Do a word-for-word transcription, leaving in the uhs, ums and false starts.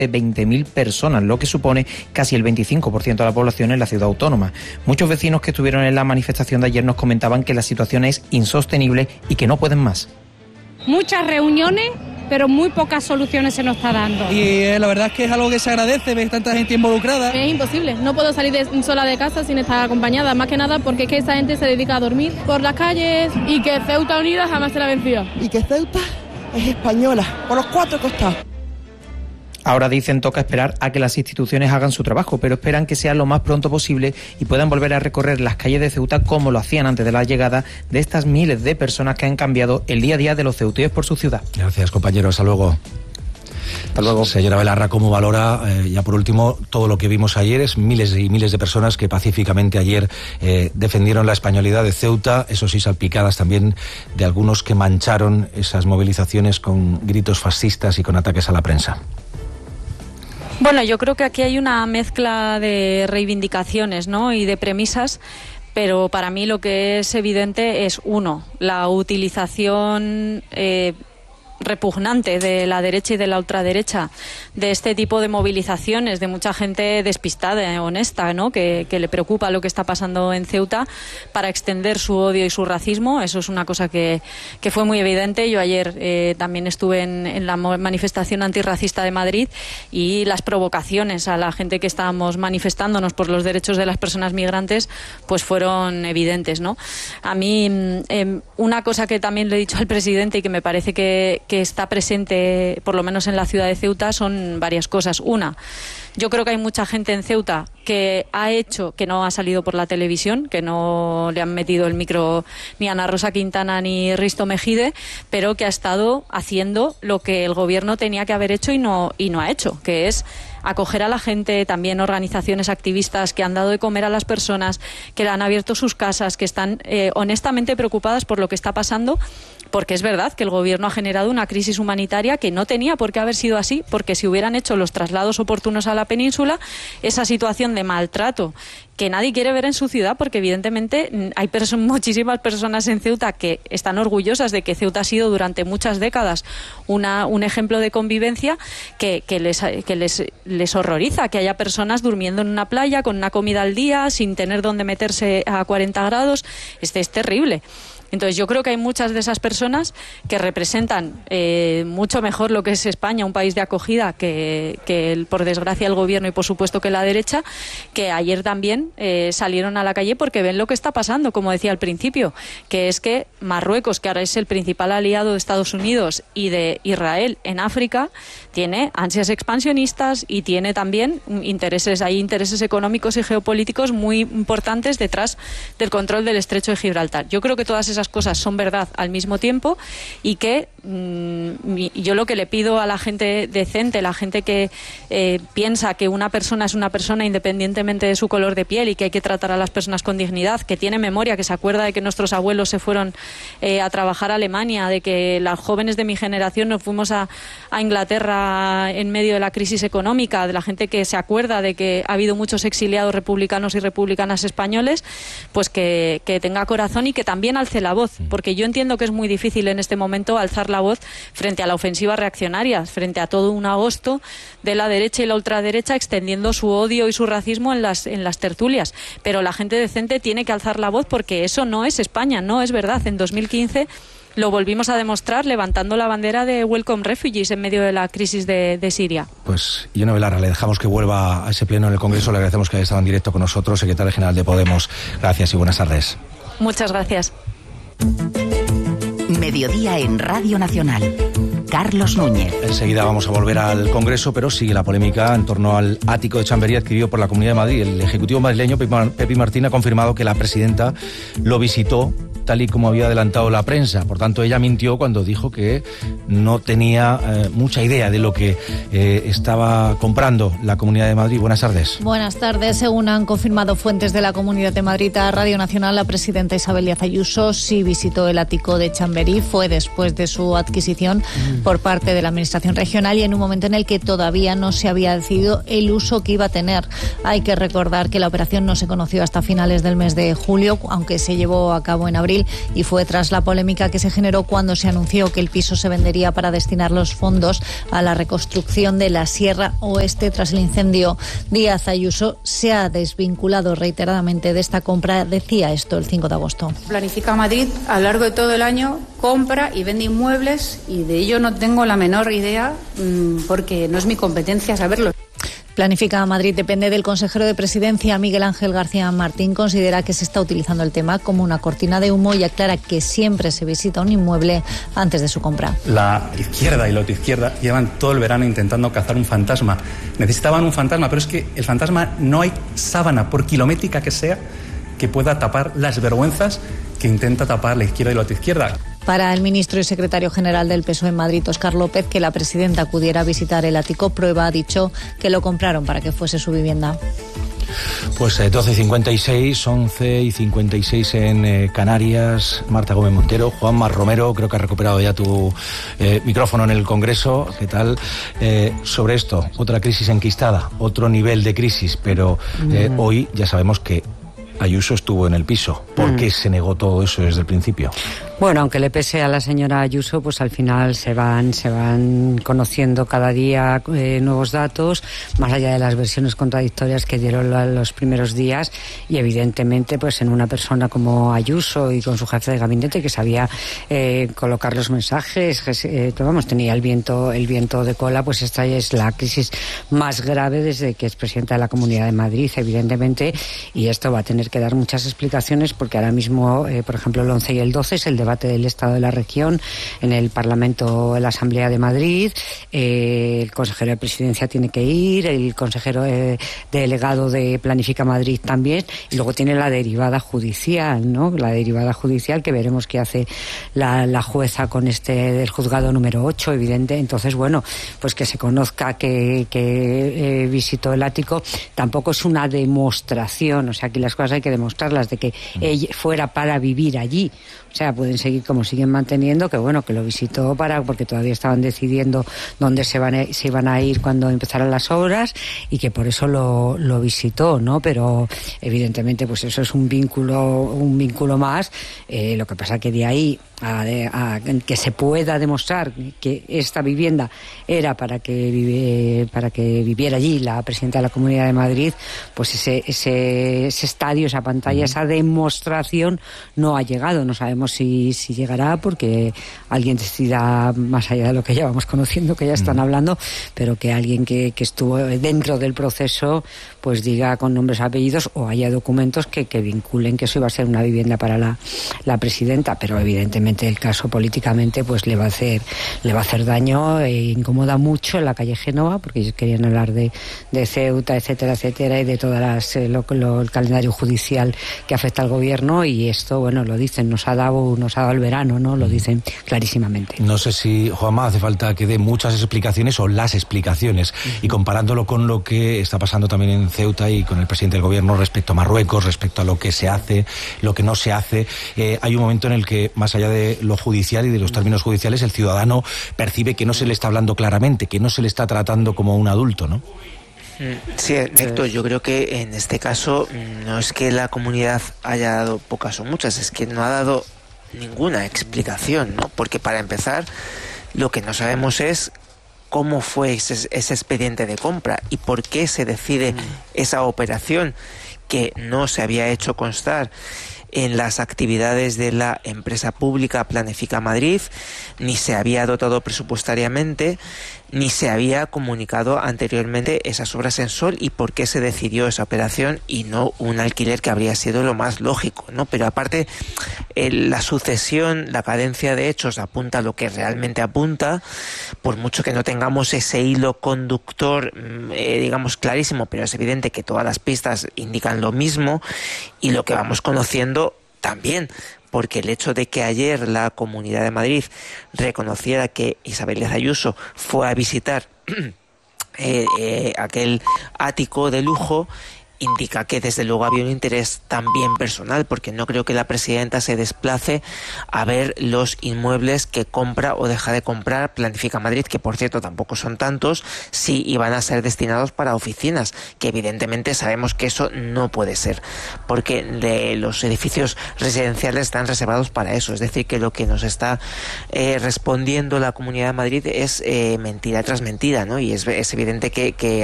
de veinte mil personas, lo que supone casi el veinticinco por ciento de la población en la ciudad autónoma. Muchos vecinos que estuvieron en la manifestación de ayer nos comentaban que la situación es insostenible y que no pueden más. Muchas reuniones, pero muy pocas soluciones se nos está dando. Y eh, la verdad es que es algo que se agradece, ver tanta gente involucrada. Es imposible, no puedo salir de, sola de casa sin estar acompañada, más que nada porque es que esa gente se dedica a dormir por las calles y que Ceuta Unida jamás será vencida. Y que Ceuta es española, por los cuatro costados. Ahora dicen toca esperar a que las instituciones hagan su trabajo, pero esperan que sea lo más pronto posible y puedan volver a recorrer las calles de Ceuta como lo hacían antes de la llegada de estas miles de personas que han cambiado el día a día de los ceutíes por su ciudad. Gracias, compañero. Hasta luego. Hasta luego. Señora Belarra, ¿cómo valora, eh, ya por último, todo lo que vimos ayer? Es miles y miles de personas que pacíficamente ayer eh, defendieron la españolidad de Ceuta, eso sí, salpicadas también de algunos que mancharon esas movilizaciones con gritos fascistas y con ataques a la prensa. Bueno, yo creo que aquí hay una mezcla de reivindicaciones, ¿no?, y de premisas, pero para mí lo que es evidente es, uno, la utilización eh, repugnante de la derecha y de la ultraderecha de este tipo de movilizaciones, de mucha gente despistada, honesta, ¿no?, que, que le preocupa lo que está pasando en Ceuta, para extender su odio y su racismo. Eso es una cosa que, que fue muy evidente. Yo ayer eh, también estuve en, en la manifestación antirracista de Madrid, y las provocaciones a la gente que estábamos manifestándonos por los derechos de las personas migrantes pues fueron evidentes, ¿no? A mí eh, una cosa que también le he dicho al presidente y que me parece que que está presente, por lo menos en la ciudad de Ceuta, son varias cosas. Una, yo creo que hay mucha gente en Ceuta que ha hecho, que no ha salido por la televisión, que no le han metido el micro ni a Ana Rosa Quintana ni Risto Mejide, pero que ha estado haciendo lo que el gobierno tenía que haber hecho y no, y no ha hecho, que es acoger a la gente, también organizaciones activistas que han dado de comer a las personas, que le han abierto sus casas, que están eh, honestamente preocupadas por lo que está pasando, porque es verdad que el gobierno ha generado una crisis humanitaria que no tenía por qué haber sido así, porque si hubieran hecho los traslados oportunos a la península, esa situación de maltrato que nadie quiere ver en su ciudad, porque evidentemente hay perso- muchísimas personas en Ceuta que están orgullosas de que Ceuta ha sido durante muchas décadas una, un ejemplo de convivencia que, que, les, que les, les horroriza, que haya personas durmiendo en una playa con una comida al día, sin tener dónde meterse a cuarenta grados. Este es terrible. Entonces yo creo que hay muchas de esas personas que representan eh, mucho mejor lo que es España, un país de acogida, que, que el, por desgracia el gobierno y por supuesto que la derecha, que ayer también eh, salieron a la calle porque ven lo que está pasando, como decía al principio, que es que Marruecos, que ahora es el principal aliado de Estados Unidos y de Israel en África, tiene ansias expansionistas y tiene también intereses, hay intereses económicos y geopolíticos muy importantes detrás del control del Estrecho de Gibraltar. Yo creo que todas esas cosas son verdad al mismo tiempo, y que mmm, yo lo que le pido a la gente decente, la gente que eh, piensa que una persona es una persona independientemente de su color de piel y que hay que tratar a las personas con dignidad, que tiene memoria, que se acuerda de que nuestros abuelos se fueron eh, a trabajar a Alemania, de que las jóvenes de mi generación nos fuimos a, a Inglaterra en medio de la crisis económica, de la gente que se acuerda de que ha habido muchos exiliados republicanos y republicanas españoles, pues que, que tenga corazón y que también alce la voz, porque yo entiendo que es muy difícil en este momento alzar la voz frente a la ofensiva reaccionaria, frente a todo un agosto de la derecha y la ultraderecha extendiendo su odio y su racismo en las, en las tertulias, pero la gente decente tiene que alzar la voz, porque eso no es España, no es verdad. En dos mil quince lo volvimos a demostrar levantando la bandera de Welcome Refugees en medio de la crisis de, de Siria. Pues Ione Belarra, le dejamos que vuelva a ese pleno en el Congreso. Le agradecemos que haya estado en directo con nosotros, secretario general de Podemos. Gracias y buenas tardes. Muchas gracias. Mediodía en Radio Nacional. Carlos Núñez. Enseguida vamos a volver al Congreso, pero sigue la polémica en torno al ático de Chamberí adquirido por la Comunidad de Madrid. El ejecutivo madrileño, Pepi Martín, ha confirmado que la presidenta lo visitó tal y como había adelantado la prensa. Por tanto, ella mintió cuando dijo que no tenía eh, mucha idea de lo que eh, estaba comprando la Comunidad de Madrid. Buenas tardes. Buenas tardes. Según han confirmado fuentes de la Comunidad de Madrid a Radio Nacional, la presidenta Isabel Díaz Ayuso sí visitó el ático de Chamberí. Fue después de su adquisición mm. por parte de la Administración regional y en un momento en el que todavía no se había decidido el uso que iba a tener. Hay que recordar que la operación no se conoció hasta finales del mes de julio, aunque se llevó a cabo en abril. abril y fue tras la polémica que se generó cuando se anunció que el piso se vendería para destinar los fondos a la reconstrucción de la Sierra Oeste tras el incendio. Díaz Ayuso se ha desvinculado reiteradamente de esta compra. Decía esto el cinco de agosto. Planifica Madrid a lo largo de todo el año compra y vende inmuebles y de ello no tengo la menor idea porque no es mi competencia saberlo. Planifica Madrid depende del consejero de Presidencia, Miguel Ángel García Martín. Considera que se está utilizando el tema como una cortina de humo y aclara que siempre se visita un inmueble antes de su compra. La izquierda y la izquierda llevan todo el verano intentando cazar un fantasma. Necesitaban un fantasma, pero es que el fantasma no hay sábana, por kilométrica que sea, que pueda tapar las vergüenzas que intenta tapar la izquierda y la izquierda. Para el ministro y secretario general del P S O E en Madrid, Óscar López, que la presidenta acudiera a visitar el ático, prueba ha dicho que lo compraron para que fuese su vivienda. Pues eh, doce y cincuenta y seis, once y cincuenta y seis en eh, Canarias. Marta Gómez Montero, Juanma Romero, creo que has recuperado ya tu eh, micrófono en el Congreso. ¿Qué tal? Eh, sobre esto, otra crisis enquistada, otro nivel de crisis, pero eh, mm. hoy ya sabemos que Ayuso estuvo en el piso. ¿Por mm. qué se negó todo eso desde el principio? Bueno, aunque le pese a la señora Ayuso, pues al final se van se van conociendo cada día eh, nuevos datos, más allá de las versiones contradictorias que dieron los primeros días, y evidentemente pues en una persona como Ayuso y con su jefe de gabinete que sabía eh, colocar los mensajes, eh, vamos, tenía el viento el viento de cola, pues esta es la crisis más grave desde que es presidenta de la Comunidad de Madrid, evidentemente, y esto va a tener que dar muchas explicaciones porque ahora mismo, eh, por ejemplo, el once y el doce es el debate del Estado de la Región en el Parlamento, en la Asamblea de Madrid. Eh, el consejero de Presidencia tiene que ir, el consejero eh, delegado de Planifica Madrid también, y luego tiene la derivada judicial, ¿no? La derivada judicial que veremos qué hace la, la jueza con este del juzgado número ocho, evidente. Entonces, bueno, pues que se conozca que, que eh, visitó el ático tampoco es una demostración, o sea, aquí las cosas hay que demostrarlas, de que ella fuera para vivir allí. O sea, pueden seguir como siguen manteniendo, que bueno, que lo visitó para, porque todavía estaban decidiendo dónde se van a, se iban a ir cuando empezaran las obras, y que por eso lo, lo visitó, ¿no? Pero evidentemente pues eso es un vínculo, un vínculo más. Eh, lo que pasa que de ahí a, a, a que se pueda demostrar que esta vivienda era para que vive, para que viviera allí la presidenta de la Comunidad de Madrid, pues ese, ese, ese estadio, esa pantalla, esa demostración no ha llegado. No sabemos si, si llegará, porque alguien decida, más allá de lo que ya vamos conociendo, que ya están hablando, pero que alguien que, que estuvo dentro del proceso pues diga con nombres y apellidos, o haya documentos que, que vinculen que eso iba a ser una vivienda para la, la presidenta. Pero evidentemente el caso políticamente pues le va a hacer le va a hacer daño e incomoda mucho en la calle Génova, porque ellos querían hablar de, de Ceuta, etcétera, etcétera, y de todas las lo, lo, el calendario judicial que afecta al gobierno, y esto, bueno, lo dicen, nos ha dado nos ha dado el verano, ¿no? Lo dicen clarísimamente. No sé si, Juanma, hace falta que dé muchas explicaciones o las explicaciones, uh-huh. y comparándolo con lo que está pasando también en Ceuta y con el presidente del gobierno respecto a Marruecos, respecto a lo que se hace, lo que no se hace, eh, hay un momento en el que, más allá de lo judicial y de los términos judiciales, el ciudadano percibe que no se le está hablando claramente, que no se le está tratando como un adulto, ¿no? Sí, Héctor, yo creo que en este caso no es que la comunidad haya dado pocas o muchas, es que no ha dado ninguna explicación, ¿no? Porque para empezar, lo que no sabemos es cómo fue ese, ese expediente de compra y por qué se decide esa operación que no se había hecho constar en las actividades de la empresa pública Planifica Madrid, ni se había dotado presupuestariamente, ni se había comunicado anteriormente esas obras en sol, y por qué se decidió esa operación y no un alquiler, que habría sido lo más lógico, ¿no? Pero aparte, el, la sucesión, la cadencia de hechos apunta a lo que realmente apunta, por mucho que no tengamos ese hilo conductor, eh, digamos, clarísimo, pero es evidente que todas las pistas indican lo mismo, y lo que vamos conociendo también, porque el hecho de que ayer la Comunidad de Madrid reconociera que Isabel Díaz Ayuso fue a visitar eh, eh, aquel ático de lujo, indica que desde luego había un interés también personal, porque no creo que la presidenta se desplace a ver los inmuebles que compra o deja de comprar Planifica Madrid, que por cierto tampoco son tantos, si iban a ser destinados para oficinas, que evidentemente sabemos que eso no puede ser, porque de los edificios residenciales están reservados para eso. Es decir, que lo que nos está eh, respondiendo la Comunidad de Madrid es eh, mentira tras mentira, ¿no? Y es, es evidente que, que